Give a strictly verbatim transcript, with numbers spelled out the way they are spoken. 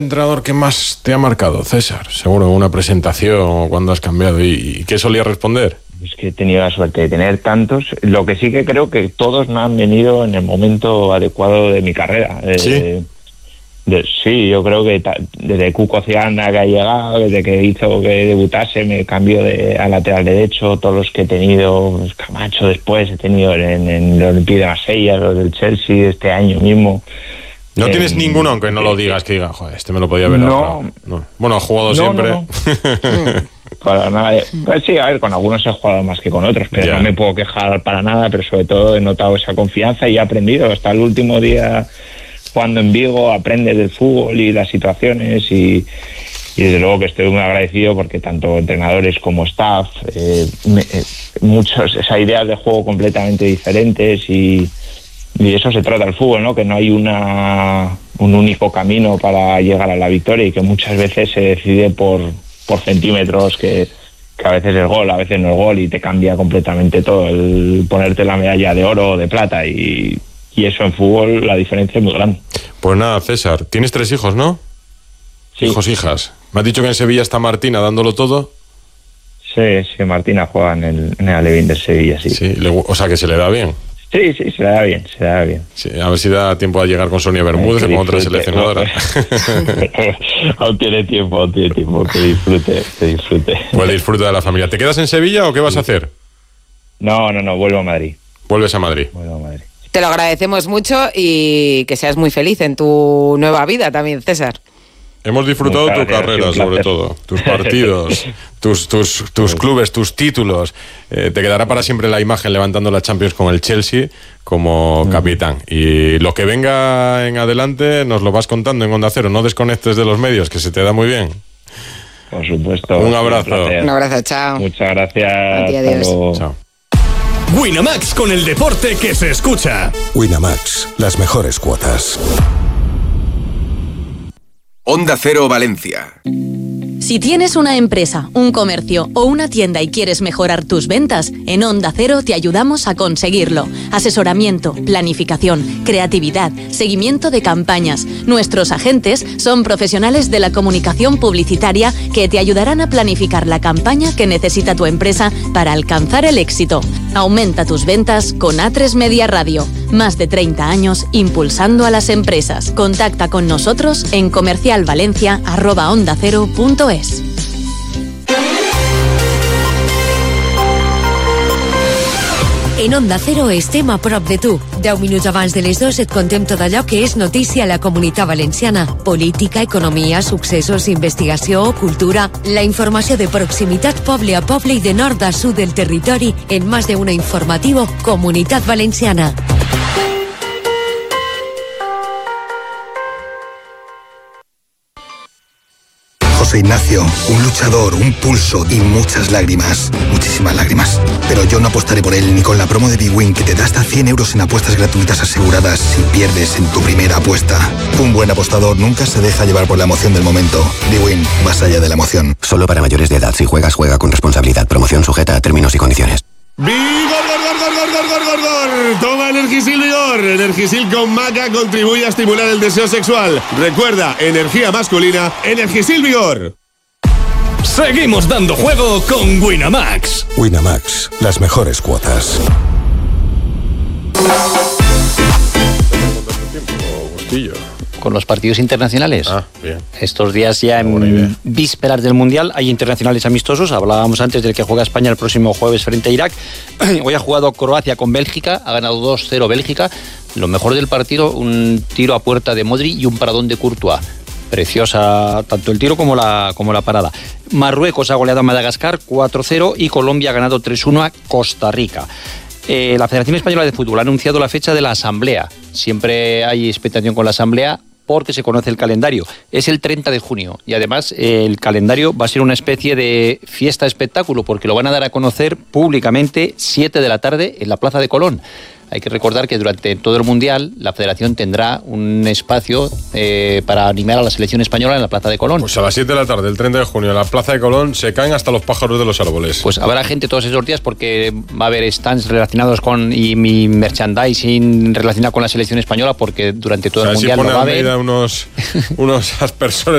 ¿Entrenador que más te ha marcado, César? Seguro en una presentación o cuando has cambiado. ¿Y, y qué solías responder? Es que he tenido la suerte de tener tantos. Lo que sí que creo que todos me han venido en el momento adecuado de mi carrera. ¿Sí? Eh, de, sí, yo creo que ta, desde Cuco Ciana que ha llegado, desde que hizo que debutase, me cambió de, a lateral derecho, todos los que he tenido, pues Camacho después, he tenido en, en el Olympique de Marsella, los del Chelsea este año mismo. ¿No eh, tienes ninguno, aunque no lo digas, que diga, joder, este me lo podía haber no, no. Bueno, ha jugado no, siempre. No, no. Para nada. Pues sí, a ver, con algunos he jugado más que con otros, pero ya. No me puedo quejar para nada, pero sobre todo he notado esa confianza y he aprendido. Hasta el último día jugando en Vigo, aprendes del fútbol y las situaciones y, y desde luego que estoy muy agradecido porque tanto entrenadores como staff, eh, me, eh, muchos, esas ideas de juego completamente diferentes y, y de eso se trata el fútbol, ¿no? Que no hay una un único camino para llegar a la victoria y que muchas veces se decide por por centímetros, que, que a veces es gol, a veces no es gol y te cambia completamente todo, el ponerte la medalla de oro o de plata y, y eso en fútbol la diferencia es muy grande. Pues nada, César, tienes tres hijos, ¿no? Sí. Hijos, hijas. Me has dicho que en Sevilla está Martina dándolo todo. Sí, sí, Martina juega en el, en el Alevín de Sevilla, sí. Sí, le, o sea que se le da bien. Sí, sí, se le da bien, se le da bien. Sí, a ver si da tiempo a llegar con Sonia Bermúdez, con otra seleccionadora. Aún tiene tiempo, aún tiene tiempo, que disfrute, que disfrute. Pues disfruta de la familia. ¿Te quedas en Sevilla o qué vas a hacer? No, no, no, vuelvo a Madrid. ¿Vuelves a Madrid? Vuelvo a Madrid. Te lo agradecemos mucho y que seas muy feliz en tu nueva vida también, César. Hemos disfrutado tu carrera, sobre todo, tus partidos, tus, tus, tus clubes, tus títulos. Eh, te quedará para siempre la imagen levantando la Champions con el Chelsea como capitán. Y lo que venga en adelante nos lo vas contando en Onda Cero. No desconectes de los medios, que se te da muy bien. Por supuesto. Un abrazo. Un, un abrazo, chao. Muchas gracias. Ati, adiós. Chao. Winamax, con el deporte que se escucha. Winamax, las mejores cuotas. Onda Cero Valencia. Si tienes una empresa, un comercio o una tienda y quieres mejorar tus ventas, en Onda Cero te ayudamos a conseguirlo. Asesoramiento, planificación, creatividad, seguimiento de campañas. Nuestros agentes son profesionales de la comunicación publicitaria que te ayudarán a planificar la campaña que necesita tu empresa para alcanzar el éxito. Aumenta tus ventas con A tres Media Radio. Más de treinta años impulsando a las empresas. Contacta con nosotros en comercialvalencia arroba onda cero punto es. En Onda Cero estem a prop de tu. Deu minuts abans de les dos et contem tot allò que és notícia a la Comunitat Valenciana. Política, economia, successos, investigació, cultura... La informació de proximitat poble a poble i de nord a sud del territori en más de una informativo Comunitat Valenciana. José Ignacio, un luchador, un pulso y muchas lágrimas. Muchísimas lágrimas. Pero yo no apostaré por él ni con la promo de bwin, que te da hasta cien euros en apuestas gratuitas aseguradas si pierdes en tu primera apuesta. Un buen apostador nunca se deja llevar por la emoción del momento. bwin, más allá de la emoción. Solo para mayores de edad. Si juegas, juega con responsabilidad. Promoción sujeta a términos y condiciones. ¡Vigor, gor, gor, gor, gor, gor, gor, gor! Toma Energisil Vigor. Energisil con maca contribuye a estimular el deseo sexual. Recuerda, energía masculina, Energisil Vigor. Seguimos dando juego con Winamax. Winamax, las mejores cuotas. Con los partidos internacionales. Ah, bien. Estos días ya en vísperas del Mundial hay internacionales amistosos. Hablábamos antes del que juega España el próximo jueves frente a Irak. Hoy ha jugado Croacia con Bélgica, ha ganado dos cero Bélgica. Lo mejor del partido, un tiro a puerta de Modri y un paradón de Courtois. Preciosa tanto el tiro como la, como la parada. Marruecos ha goleado a Madagascar cuatro cero y Colombia ha ganado tres uno a Costa Rica. Eh, la Federación Española de Fútbol ha anunciado la fecha de la Asamblea. Siempre hay expectación con la Asamblea porque se conoce el calendario. Es el treinta de junio y además eh, el calendario va a ser una especie de fiesta espectáculo porque lo van a dar a conocer públicamente siete de la tarde en la Plaza de Colón. Hay que recordar que durante todo el Mundial la Federación tendrá un espacio eh, para animar a la selección española en la Plaza de Colón. Pues a las siete de la tarde, el treinta de junio, en la Plaza de Colón se caen hasta los pájaros de los árboles. Pues habrá gente todos esos días porque va a haber stands relacionados con y mi merchandising relacionado con la selección española porque durante todo o sea, el Mundial si lo va a haber. unos, unos aspersores